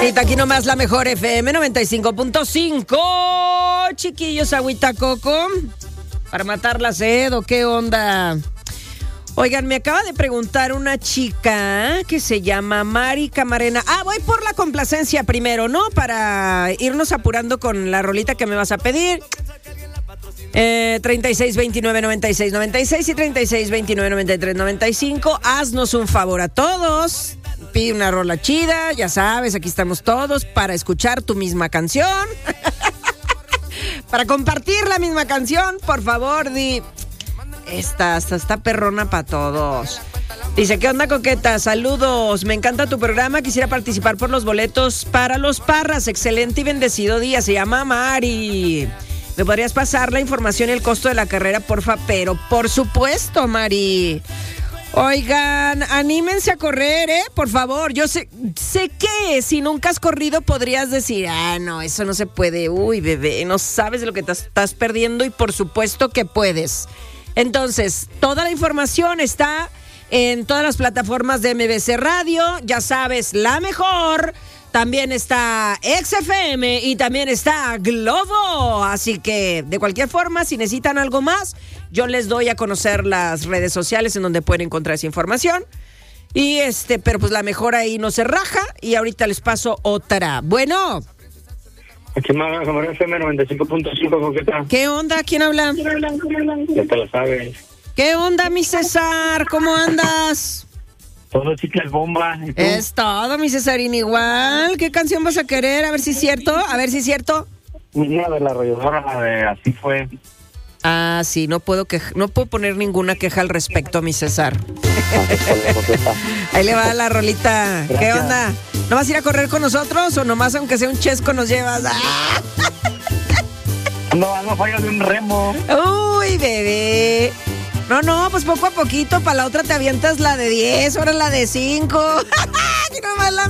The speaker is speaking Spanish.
Aquí nomás la mejor FM 95.5. Chiquillos, agüita coco para matar la sed, ¿o qué onda? Oigan, me acaba de preguntar una chica que se llama Mari Camarena. Voy por la complacencia primero, ¿no? Para irnos apurando con la rolita que me vas a pedir. 36 29 96 96 y 36 29 93 95. Haznos un favor a todos. Pide una rola chida, ya sabes, aquí estamos todos para escuchar tu misma canción. Para compartir la misma canción, por favor, di. Esta perrona para todos. Dice, ¿qué onda, coqueta? Saludos, me encanta tu programa, quisiera participar por los boletos para los Parras. Excelente y bendecido día, se llama Mari. ¿Me podrías pasar la información y el costo de la carrera, porfa? Pero por supuesto, Mari. Oigan, anímense a correr, por favor. Yo sé que si nunca has corrido podrías decir, no, eso no se puede. Uy, bebé, no sabes de lo que te estás perdiendo, y por supuesto que puedes. Entonces, toda la información está en todas las plataformas de MBC Radio. Ya sabes, la mejor. También está XFM y también está Globo. Así que, de cualquier forma, si necesitan algo más, yo les doy a conocer las redes sociales en donde pueden encontrar esa información. Y pero pues la mejor ahí no se raja. Y ahorita les paso otra. Bueno. Aquí más, FM 95.5, coqueta. ¿Qué onda? ¿Quién habla? Ya te lo sabes. ¿Qué onda, mi César? ¿Cómo andas? Todo chicas bomba. ¿Y tú? Es todo, mi Cesarín, igual. ¿Qué canción vas a querer? A ver si es cierto. Una de la arrolladora, la de Así Fue. Sí, no puedo poner ninguna queja al respecto, mi César. Ahí le va la rolita. Gracias. ¿Qué onda? ¿No vas a ir a correr con nosotros o nomás aunque sea un chesco nos llevas? No fallas de un remo. Uy, bebé. No, pues poco a poquito, para la otra te avientas la de 10, ahora la de 5. Aquí nomás la